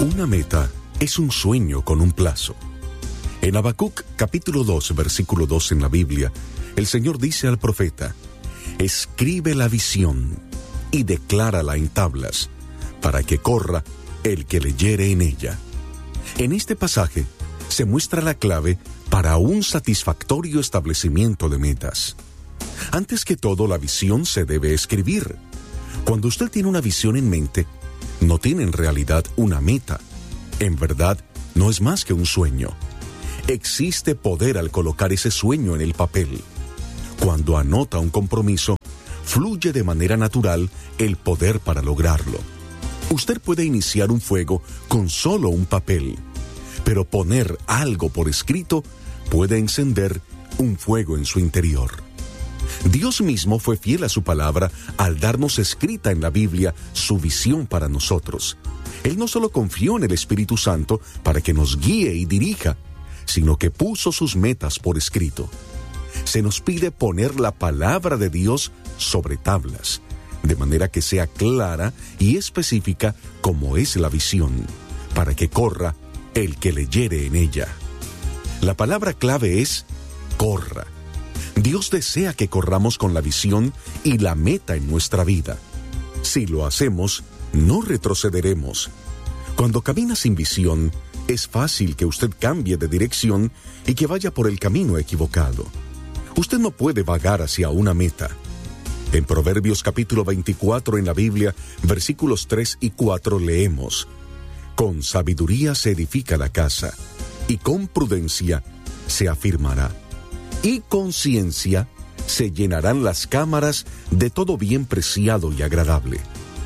Una meta es un sueño con un plazo. En Habacuc, capítulo 2, versículo 2 en la Biblia, el Señor dice al profeta: escribe la visión y declárala en tablas, para que corra el que leyere en ella. En este pasaje se muestra la clave para un satisfactorio establecimiento de metas. Antes que todo, la visión se debe escribir. Cuando usted tiene una visión en mente, no tiene en realidad una meta. En verdad, no es más que un sueño. Existe poder al colocar ese sueño en el papel. Cuando anota un compromiso, fluye de manera natural el poder para lograrlo. Usted puede iniciar un fuego con solo un papel, pero poner algo por escrito puede encender un fuego en su interior. Dios mismo fue fiel a su palabra al darnos escrita en la Biblia su visión para nosotros. Él no solo confió en el Espíritu Santo para que nos guíe y dirija, sino que puso sus metas por escrito. Se nos pide poner la palabra de Dios sobre tablas, de manera que sea clara y específica como es la visión, para que corra el que leyere en ella. La palabra clave es corra. Dios desea que corramos con la visión y la meta en nuestra vida. Si lo hacemos, no retrocederemos. Cuando camina sin visión, es fácil que usted cambie de dirección y que vaya por el camino equivocado. Usted no puede vagar hacia una meta. En Proverbios capítulo 24 en la Biblia, versículos 3 y 4 leemos: con sabiduría se edifica la casa, y con prudencia se afirmará. Y con ciencia se llenarán las cámaras de todo bien preciado y agradable.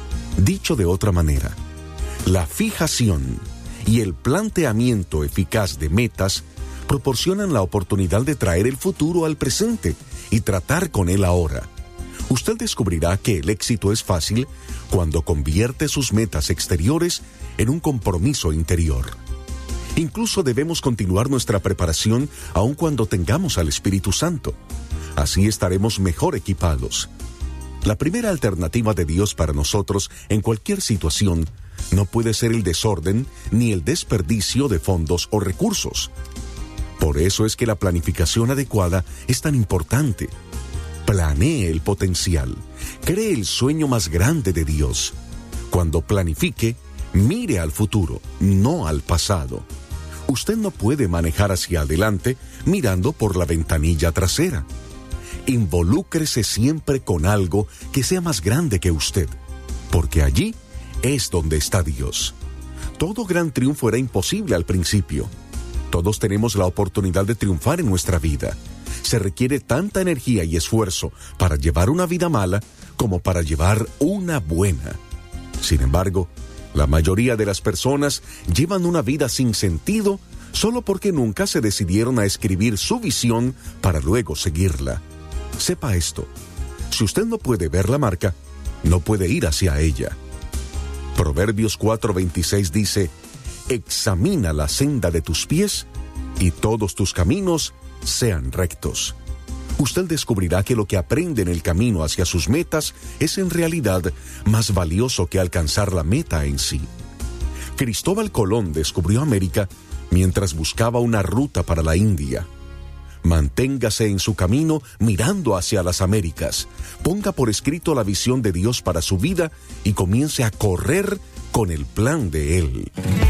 Dicho de otra manera, la fijación y el planteamiento eficaz de metas proporcionan la oportunidad de traer el futuro al presente y tratar con él ahora. Usted descubrirá que el éxito es fácil cuando convierte sus metas exteriores en un compromiso interior. Incluso debemos continuar nuestra preparación aun cuando tengamos al Espíritu Santo. Así estaremos mejor equipados. La primera alternativa de Dios para nosotros en cualquier situación no puede ser el desorden ni el desperdicio de fondos o recursos. Por eso es que la planificación adecuada es tan importante. Planee el potencial. Cree el sueño más grande de Dios. Cuando planifique, mire al futuro, no al pasado. Usted no puede manejar hacia adelante mirando por la ventanilla trasera. Involúcrese siempre con algo que sea más grande que usted, porque allí es donde está Dios. Todo gran triunfo era imposible al principio. Todos tenemos la oportunidad de triunfar en nuestra vida. Se requiere tanta energía y esfuerzo para llevar una vida mala como para llevar una buena. Sin embargo, la mayoría de las personas llevan una vida sin sentido solo porque nunca se decidieron a escribir su visión para luego seguirla. Sepa esto: si usted no puede ver la marca, no puede ir hacia ella. Proverbios 4:26 dice: examina la senda de tus pies y todos tus caminos sean rectos. Usted descubrirá que lo que aprende en el camino hacia sus metas es en realidad más valioso que alcanzar la meta en sí. Cristóbal Colón descubrió América mientras buscaba una ruta para la India. Manténgase en su camino mirando hacia las Américas. Ponga por escrito la visión de Dios para su vida y comience a correr con el plan de Él.